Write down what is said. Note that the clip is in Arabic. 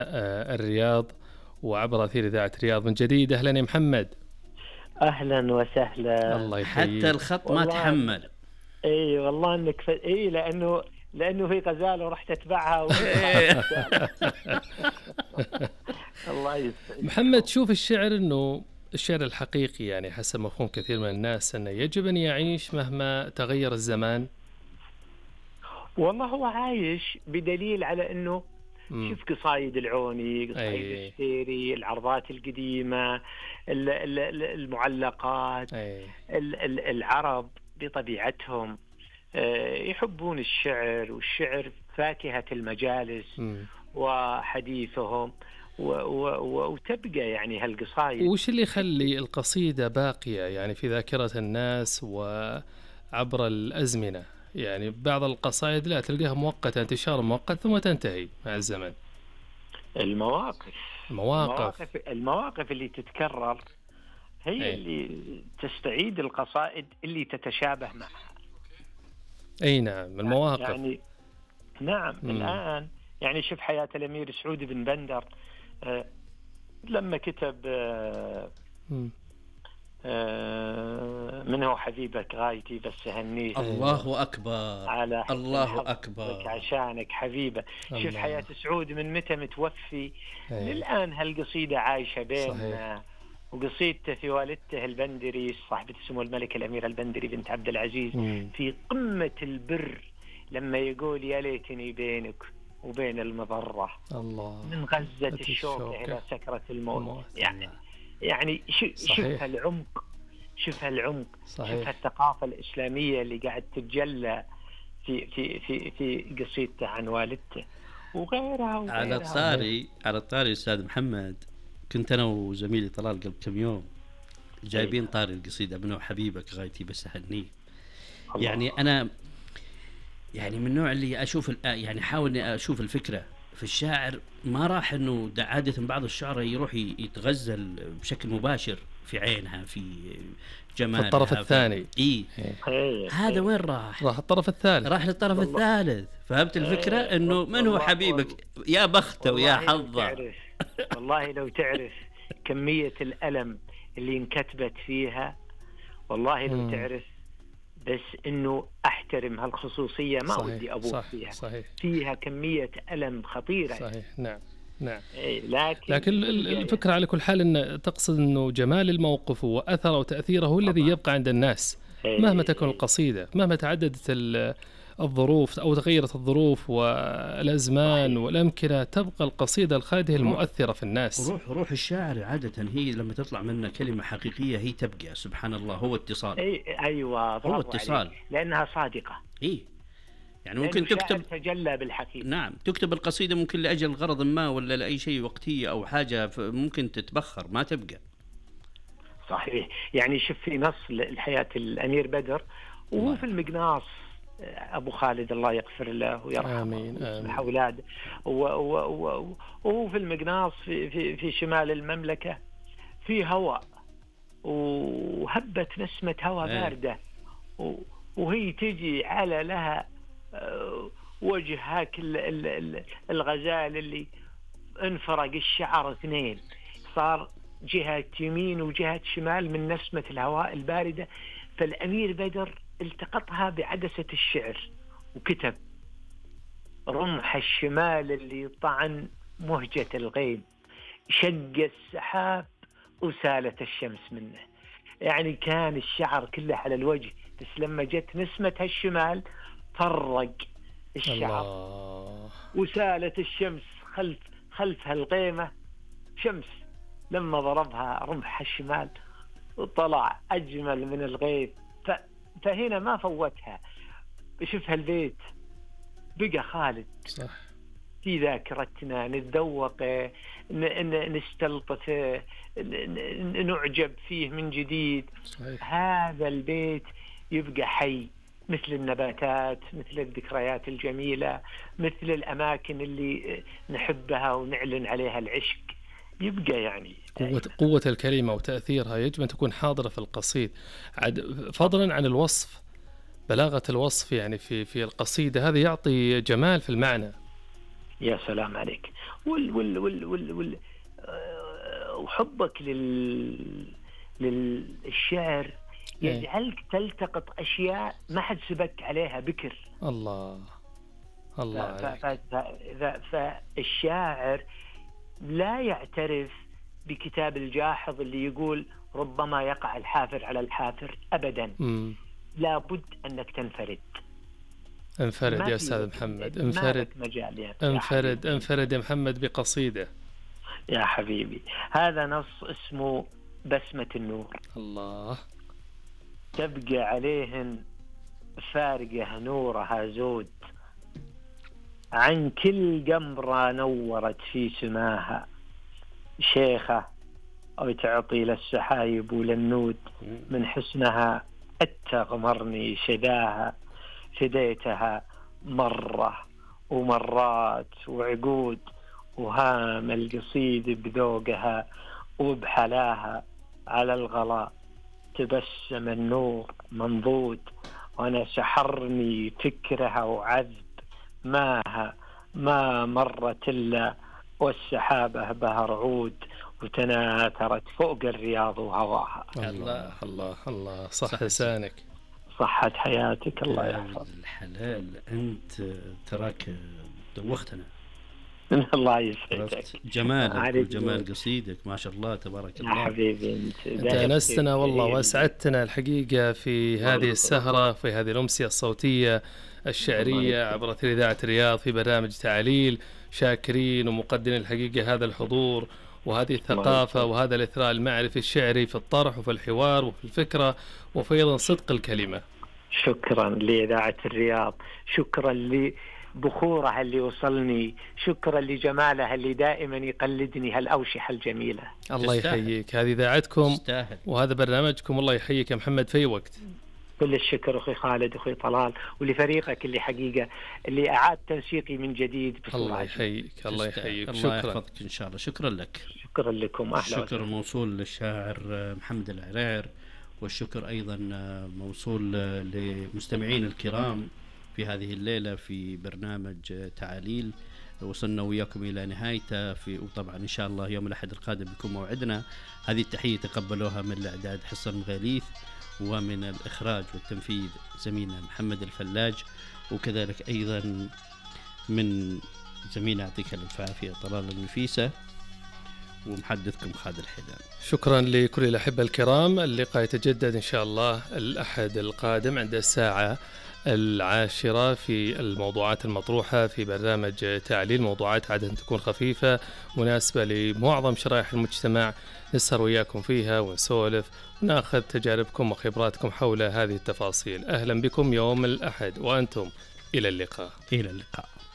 الرياض وعبر أثير إذاعة الرياض من جديد. أهلا يا محمد. أهلا وسهلا. الله حتى يحييك. الخط ما والله تحمل. اي والله انك اي لانه في غزاله ورحت اتبعها الله يسعدك. محمد، شوف الشعر أنه الشعر الحقيقي يعني حسب مفهوم كثير من الناس أنه يجب أن يعيش مهما تغير الزمان. والله هو عايش بدليل على انه مم. شوف قصايد العوني، قصايد أي. الشتيري، العرضات القديمة، المعلقات. أي. العرب بطبيعتهم يحبون الشعر، والشعر فاكهة المجالس مم. وحديثهم، وتبقى يعني هالقصايد. وش اللي يخلي القصيدة باقية يعني في ذاكرة الناس وعبر الأزمنة؟ يعني بعض القصائد لا تلقاها مؤقتة، انتشار مؤقت ثم تنتهي مع الزمن. المواقف المواقف اللي تتكرر هي أي. اللي تستعيد القصائد اللي تتشابه معها. أي نعم، المواقف. يعني نعم. الآن يعني شوف حياة الأمير سعود بن بندر لما كتب من هو حبيبك غايتي بس هنيه، الله أكبر، على الله أكبر، عشانك حبيبة. شوف حياة سعود من متى متوفي للآن هالقصيدة عايشة بيننا. وقصيدته في والدته البندري صاحبة اسمه الملك الأمير البندري بنت عبد العزيز في قمة البر لما يقول يا ليتني بينك وبين المضرة، الله، من غزة الشوكة إلى سكرة الموت. يعني شوف هالعمق، شوف الثقافة الإسلامية اللي قاعد تتجلى في قصيدته عن والدته وغيرها. على الطاري أستاذ محمد، كنت أنا وزميلي طلال قبل كم يوم جايبين طاري القصيدة من هو حبيبك غايتي بس هنيه. يعني أنا يعني من النوع اللي أشوف يعني حاول أشوف الفكرة في الشاعر، ما راح إنه عادة بعض الشعراء يروح يتغزل بشكل مباشر في عينها، في جمالها، في الطرف الثاني. هذا وين راح الطرف الثالث، راح للطرف الثالث. فهمت الفكرة؟ إنه من هو حبيبك يا بخته ويا حظه. والله لو تعرف كمية الألم اللي انكتبت فيها، والله لو تعرف، بس إنه أحترم هالخصوصية ما ودي أبوح فيها. فيها كمية ألم خطيرة. صحيح. نعم. لكن الفكرة على كل حال أن تقصد أنه جمال الموقف وأثره وتأثيره هو الذي يبقى عند الناس مهما تكون القصيدة، مهما تعددت الظروف أو تغيرت الظروف والأزمان والأمكنة، تبقى القصيدة الخالدة المؤثرة في الناس. روح الشاعر عادة هي لما تطلع منها كلمة حقيقية هي تبقى سبحان الله. هو اتصال. أيوة، هو اتصال لأنها صادقة. يعني ممكن تكتب تجلى بالحقيقة. نعم، تكتب القصيدة ممكن لأجل غرض ما ولا لأي شيء وقتية أو حاجة ممكن تتبخر ما تبقى. صحيح. يعني شوف في نص الحياة الأمير بدر وهو في المقناص، أبو خالد الله يغفر له ويرحمه ويسمح أولاده، وهو في المقناص في شمال المملكة، في هواء وهبت نسمة هواء باردة، وهي تجي على لها وجه هاك الغزال اللي انفرق الشعر اثنين، صار جهة يمين وجهة شمال من نسمة الهواء الباردة. فالأمير بدر التقطها بعدسة الشعر وكتب: رمح الشمال اللي طعن مهجة الغيم، شق السحاب وسالت الشمس منه. يعني كان الشعر كله على الوجه، بس لما جت نسمة هالشمال فرق الشعر وسالت الشمس خلف هالغيمة شمس. لما ضربها رمح الشمال وطلع أجمل من الغيب. فهنا ما فوتها. شوف هالبيت بقى خالد في ذاكرتنا، نتذوق، نستلطف، نعجب فيه من جديد. هذا البيت يبقى حي، مثل النباتات، مثل الذكريات الجميلة، مثل الأماكن اللي نحبها ونعلن عليها العشق. يبقى يعني قوة الكلمة وتأثيرها يجب أن تكون حاضرة في القصيد. فضلا عن الوصف، بلاغة الوصف يعني في القصيدة هذا يعطي جمال في المعنى. يا سلام عليك. وحبك للشعر يجعلك تلتقط أشياء ما حد سبك عليها بكر. الله فالشاعر لا يعترف بكتاب الجاحظ اللي يقول ربما يقع الحافر على الحافر أبدا. لابد أنك انفرد يا أستاذ محمد، انفرد يا محمد بقصيدة. يا حبيبي هذا نص اسمه بسمة النور. الله. تبقى عليهن فارقة نورها زود، عن كل قمرة نورت في سماها، شيخة أو تعطي للسحايب وللنود، من حسنها أتغمرني شداها، فديتها مرة ومرات وعقود، وهام القصيد بذوقها وبحلاها، على الغلاء تبسم النور منضود، وأنا سحرني فكرها وعذب ماها، ما مرت إلا والسحابة بها رعود، وتناثرت فوق الرياض وهواها. الله الله الله، صح لسانك، صحة حياتك، الله يحفظ. الحلال أنت تراك دوختنا. الله يسعدك. جمالك وجمال قصيدك ما شاء الله تبارك الله. يا حبيبي أنت أنستنا والله وأسعدتنا الحقيقة في هذه السهرة، في هذه الأمسية الصوتية الشعرية عبر إذاعة الرياض في برنامج تعاليل. شاكرين ومقدرين الحقيقة هذا الحضور وهذه الثقافة وهذا الإثراء المعرفي الشعري في الطرح وفي الحوار وفي الفكرة وفي أيضا صدق الكلمة. شكرا لإذاعة الرياض، شكرا لبخورها اللي وصلني، شكرا لجمالها اللي دائما يقلدني هالأوشحة الجميلة. الله يحييك، هذه إذاعتكم وهذا برنامجكم. الله يحييك يا محمد في وقت. كل الشكر أخي خالد أخي طلال، ولفريقك اللي حقيقة اللي أعاد تنسيقي من جديد. الله يحييك، الله يحييك، الله يحفظك إن شاء الله. شكرا لك. شكرا لكم. أهلا. الشكر موصول للشاعر محمد العرير، والشكر أيضا موصول لمستمعين الكرام في هذه الليلة في برنامج تعاليل. وصلنا وياكم إلى نهايته وطبعا إن شاء الله يوم الأحد القادم بكم موعدنا. هذه التحية تقبلوها من الإعداد حسن مغاليث، ومن الإخراج والتنفيذ زميلنا محمد الفلاج، وكذلك أيضا من زميلنا يعطيك الألف عافية طلال النفيسة، ومحدثكم خالد الحيدان. شكرا لكل الأحبة الكرام. اللقاء يتجدد إن شاء الله الأحد القادم عند الساعة 10 في الموضوعات المطروحة في برنامج تعليل. موضوعات عادة تكون خفيفة مناسبة لمعظم شرائح المجتمع، نسهر وياكم فيها ونسولف وناخذ تجاربكم وخبراتكم حول هذه التفاصيل. أهلا بكم يوم الأحد، وأنتم إلى اللقاء. إلى اللقاء.